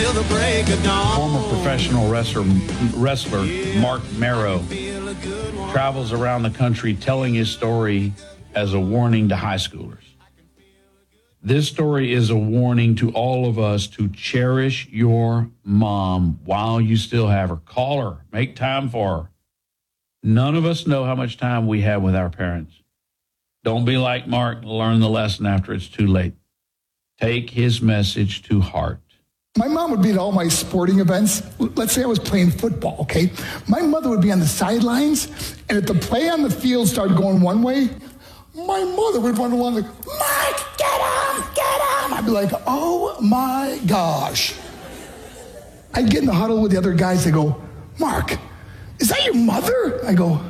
till the break of dawn. Former professional wrestler Mark Marrow travels around the country telling his story as a warning to high schoolers. This story is a warning to all of us to cherish your mom while you still have her. Call her. Make time for her. None of us know how much time we have with our parents. Don't be like Mark, learn the lesson after it's too late. Take his message to heart. My mom would be at all my sporting events. Let's say I was playing football, okay? My mother would be on the sidelines, and if the play on the field started going one way, my mother would run along like, Mark, get him, get him. I'd be like, oh my gosh. I'd get in the huddle with the other guys. They go, Mark, is that your mother? I go,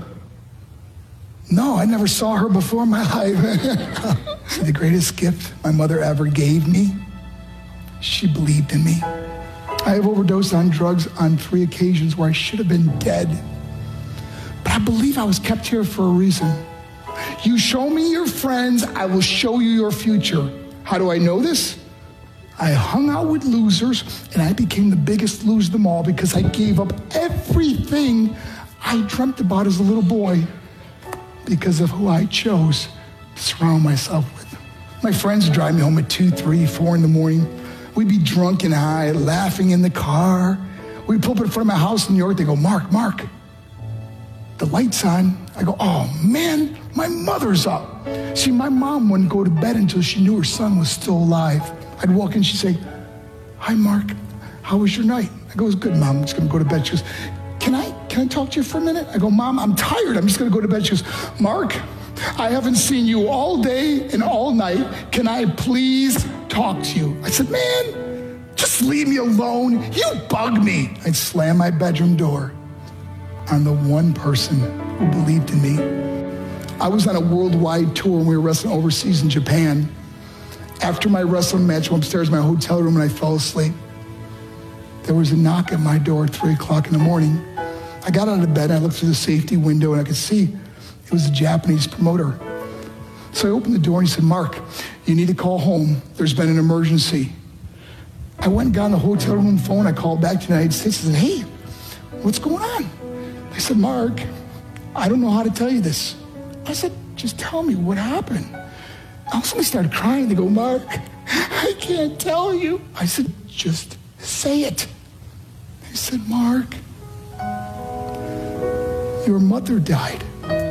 no, I never saw her before in my life. The greatest gift my mother ever gave me, she believed in me. I have overdosed on drugs on 3 occasions where I should have been dead. But I believe I was kept here for a reason. You show me your friends, I will show you your future. How do I know this? I hung out with losers, and I became the biggest loser of them all because I gave up everything I dreamt about as a little boy because of who I chose to surround myself with. My friends would drive me home at 2, 3, 4 in the morning. We'd be drunk and high, laughing in the car. We'd pull up in front of my house in New York. They go, Mark, the light's on. I go, oh man, my mother's up. See, my mom wouldn't go to bed until she knew her son was still alive. I'd walk in, she'd say, hi, Mark, how was your night? I go, it was good, Mom, I'm just gonna go to bed. She goes, can I talk to you for a minute? I go, Mom, I'm tired, I'm just gonna go to bed. She goes, Mark, I haven't seen you all day and all night. Can I please talk to you? I said, man, just leave me alone. You bug me. I'd slam my bedroom door on the one person who believed in me. I was on a worldwide tour and we were wrestling overseas in Japan. After my wrestling match, I went upstairs in my hotel room and I fell asleep. There was a knock at my door at 3 o'clock in the morning. I got out of bed, I looked through the safety window and I could see it was a Japanese promoter. So I opened the door and he said, Mark, you need to call home. There's been an emergency. I went and got on the hotel room phone. I called back to the United States and said, hey, what's going on? They said, Mark, I don't know how to tell you this. I said, just tell me what happened. All of a sudden I started crying. They go, Mark, I can't tell you. I said, just say it. They said, Mark, your mother died.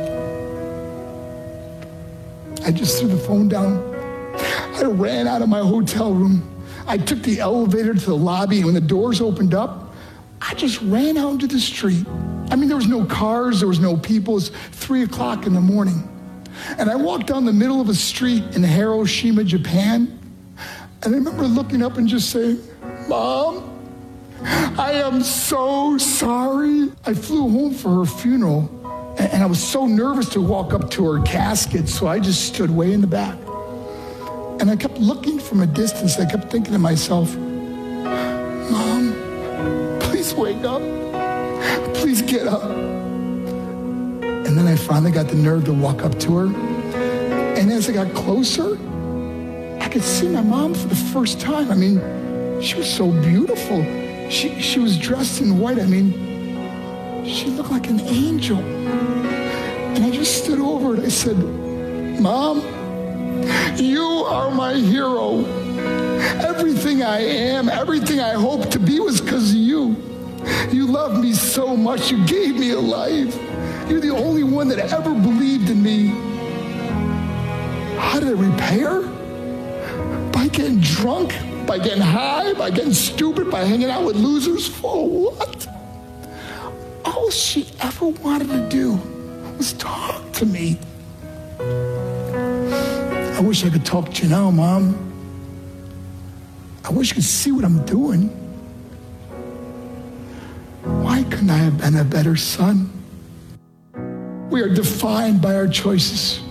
I just threw the phone down. I ran out of my hotel room. I took the elevator to the lobby, and when the doors opened up, I just ran out into the street. I mean, there was no cars, there was no people. It was 3 o'clock in the morning. And I walked down the middle of a street in Hiroshima, Japan, and I remember looking up and just saying, Mom, I am so sorry. I flew home for her funeral, and I was so nervous to walk up to her casket, so I just stood way in the back. And I kept looking from a distance. I kept thinking to myself, Mom, please wake up. Please get up. And then I finally got the nerve to walk up to her. And as I got closer, I could see my mom for the first time. I mean, she was so beautiful. She was dressed in white. I mean, she looked like an angel. And I just stood over and I said, Mom, you are my hero. Everything I am, everything I hope to be was because of you. You loved me so much. You gave me a life. You're the only one that ever believed in me. How did I repay her? By getting drunk, by getting high, by getting stupid, by hanging out with losers? For what? All she ever wanted to do was talk to me. I wish I could talk to you now, Mom. I wish you could see what I'm doing. Why couldn't I have been a better son? We are defined by our choices.